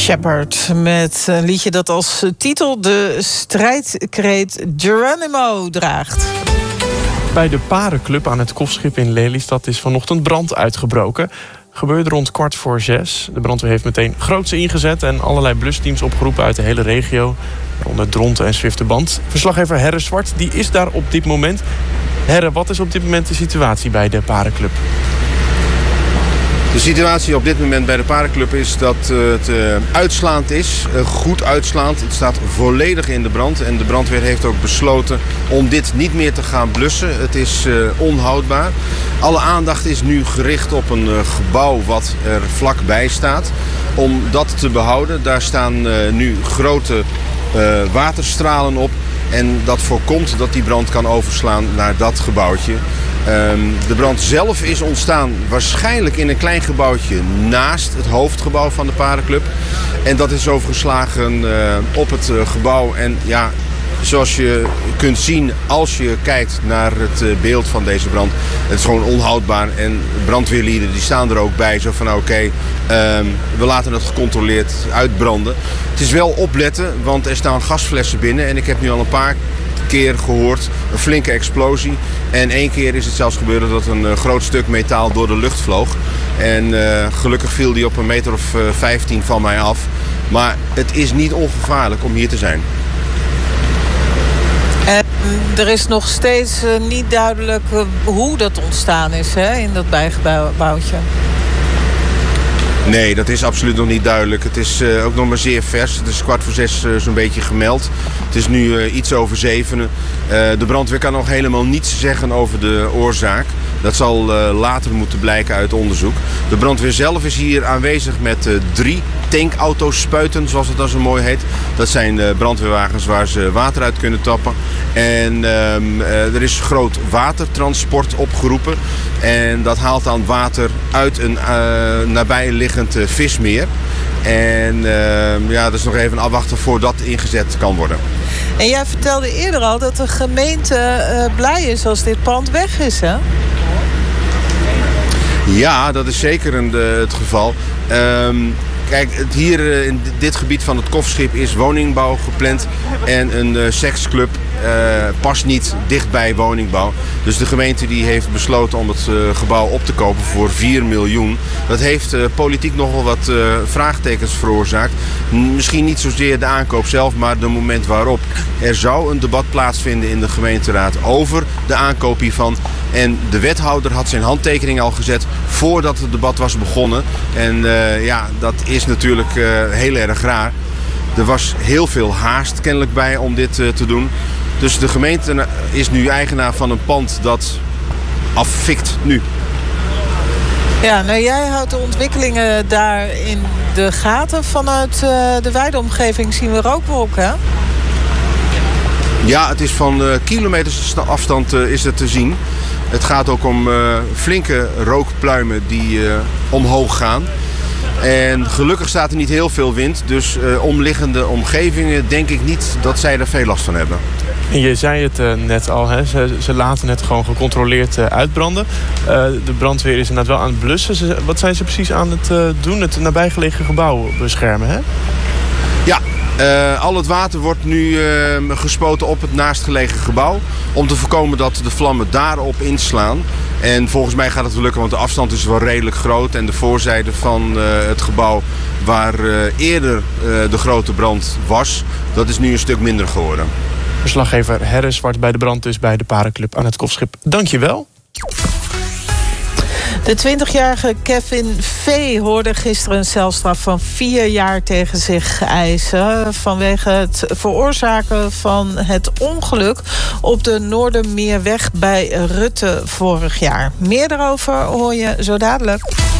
Shepherd met een liedje dat als titel de strijdkreet Geronimo draagt. Bij de Parenclub aan het Kofschip in Lelystad is vanochtend brand uitgebroken. Gebeurde rond 5:15. De brandweer heeft meteen grootse ingezet en allerlei blusteams opgeroepen uit de hele regio. Waaronder Dronten en Zwifterband. Verslaggever Herre Zwart die is daar op dit moment. Herre, wat is op dit moment de situatie bij de Parenclub? De situatie op dit moment bij de Parenclub is dat het uitslaand is. Goed uitslaand. Het staat volledig in de brand. En de brandweer heeft ook besloten om dit niet meer te gaan blussen. Het is onhoudbaar. Alle aandacht is nu gericht op een gebouw wat er vlakbij staat. Om dat te behouden. Daar staan nu grote waterstralen op. En dat voorkomt dat die brand kan overslaan naar dat gebouwtje. De brand zelf is ontstaan waarschijnlijk in een klein gebouwtje naast het hoofdgebouw van de Parenclub. En dat is overgeslagen op het gebouw. En ja, zoals je kunt zien als je kijkt naar het beeld van deze brand. Het is gewoon onhoudbaar. En brandweerlieden die staan er ook bij. Zo van oké, we laten het gecontroleerd uitbranden. Het is wel opletten, want er staan gasflessen binnen. En ik heb nu al een paar keer gehoord een flinke explosie. En 1 keer is het zelfs gebeurd dat een groot stuk metaal door de lucht vloog. En gelukkig viel die op 1 meter of 15 van mij af. Maar het is niet ongevaarlijk om hier te zijn. Er is nog steeds niet duidelijk hoe dat ontstaan is, hè, in dat bijgebouwtje. Nee, dat is absoluut nog niet duidelijk. Het is ook nog maar zeer vers. Het is 5:15 zo'n beetje gemeld. Het is nu iets over 7. De brandweer kan nog helemaal niets zeggen over de oorzaak. Dat zal later moeten blijken uit onderzoek. De brandweer zelf is hier aanwezig met 3 tankauto's spuiten, zoals het dan zo mooi heet. Dat zijn brandweerwagens waar ze water uit kunnen tappen. En er is groot watertransport opgeroepen. En dat haalt dan water uit een nabijliggend vismeer. En ja, dat is nog even afwachten voordat ingezet kan worden. En jij vertelde eerder al dat de gemeente blij is als dit pand weg is, hè? Ja, dat is zeker het geval. Kijk, hier in dit gebied van het Kofschip is woningbouw gepland. En een seksclub past niet dicht bij woningbouw. Dus de gemeente die heeft besloten om het gebouw op te kopen voor 4 miljoen. Dat heeft politiek nogal wat vraagtekens veroorzaakt. Misschien niet zozeer de aankoop zelf, maar de moment waarop. Er zou een debat plaatsvinden in de gemeenteraad over de aankoop hiervan. En de wethouder had zijn handtekening al gezet voordat het debat was begonnen. En ja, dat is natuurlijk heel erg raar. Er was heel veel haast kennelijk bij om dit te doen. Dus de gemeente is nu eigenaar van een pand dat afvikt nu. Ja, nou jij houdt de ontwikkelingen daar in de gaten. Vanuit de wijde omgeving zien we rookwolken, hè? Ja, het is van kilometers afstand is het te zien. Het gaat ook om flinke rookpluimen die omhoog gaan. En gelukkig staat er niet heel veel wind. Dus omliggende omgevingen denk ik niet dat zij er veel last van hebben. En je zei het net al, hè? Ze laten het gewoon gecontroleerd uitbranden. De brandweer is inderdaad wel aan het blussen. Wat zijn ze precies aan het doen? Het nabijgelegen gebouw beschermen, hè? Ja. Al het water wordt nu gespoten op het naastgelegen gebouw. Om te voorkomen dat de vlammen daarop inslaan. En volgens mij gaat het wel lukken, want de afstand is wel redelijk groot. En de voorzijde van het gebouw waar eerder de grote brand was, dat is nu een stuk minder geworden. Verslaggever Herre Zwart bij de brand dus bij de Parenclub aan het Kofschip. Dank je wel. De 20-jarige Kevin V. hoorde gisteren een celstraf van 4 jaar tegen zich eisen vanwege het veroorzaken van het ongeluk op de Noordermeerweg bij Rutte vorig jaar. Meer daarover hoor je zo dadelijk.